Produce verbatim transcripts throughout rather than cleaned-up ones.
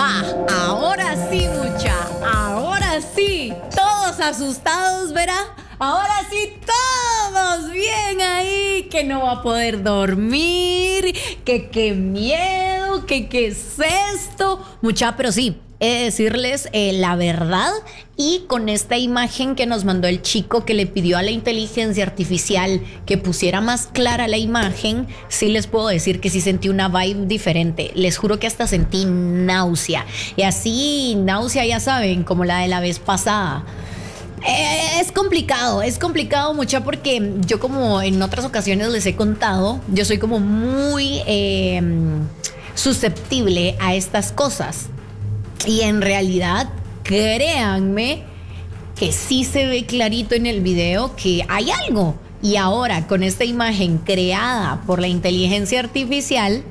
Va, ahora sí, mucha, ahora sí, todos asustados, ¿verá? Ahora sí, todos bien ahí, que no va a poder dormir, que qué miedo, que qué es esto. Mucha, pero sí, he de decirles eh, la verdad, y con esta imagen que nos mandó el chico que le pidió a la inteligencia artificial que pusiera más clara la imagen, sí les puedo decir que sí sentí una vibe diferente. Les juro que hasta sentí náusea. Y así, náusea ya saben, como la de la vez pasada. Eh, es complicado, es complicado mucha, porque yo, como en otras ocasiones les he contado, yo soy como muy eh, susceptible a estas cosas. Y en realidad, créanme que sí se ve clarito en el video que hay algo. Y ahora, con esta imagen creada por la inteligencia artificial,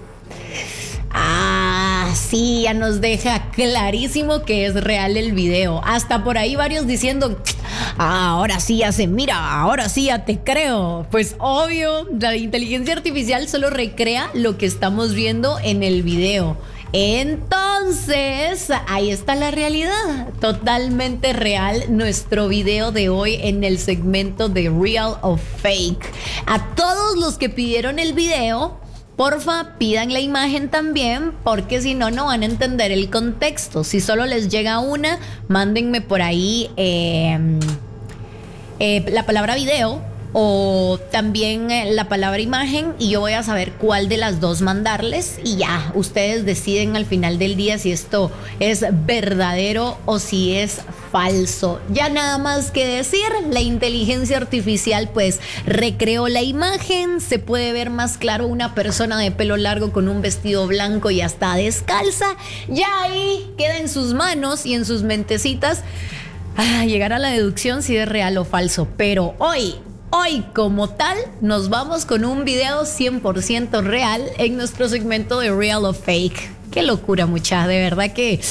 ah, sí, ya nos deja clarísimo que es real el video. Hasta por ahí varios diciendo, ah, ahora sí ya se mira, ahora sí ya te creo. Pues obvio, la inteligencia artificial solo recrea lo que estamos viendo en el video. Entonces, ahí está la realidad, totalmente real, nuestro video de hoy en el segmento de Real o Fake. A todos los que pidieron el video, porfa, pidan la imagen también, porque si no, no van a entender el contexto. Si solo les llega una, mándenme por ahí eh, eh, la palabra video o también eh, la palabra imagen, y yo voy a saber cuál de las dos mandarles, y ya, ustedes deciden al final del día si esto es verdadero o si es falso. Ya nada más que decir, la inteligencia artificial pues recreó la imagen, se puede ver más claro una persona de pelo largo con un vestido blanco y hasta descalza. Ya ahí queda en sus manos y en sus mentecitas ah, llegar a la deducción si es real o falso. Pero hoy Hoy, como tal, nos vamos con un video cien por ciento real en nuestro segmento de Real o Fake. Qué locura, mucha, de verdad que...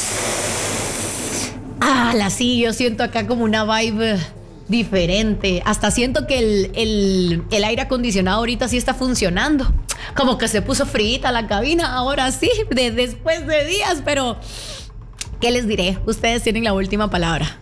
Ah, la sí, yo siento acá como una vibe diferente. Hasta siento que el, el, el aire acondicionado ahorita sí está funcionando. Como que se puso frita la cabina, ahora sí, de, después de días, pero... ¿qué les diré? Ustedes tienen la última palabra.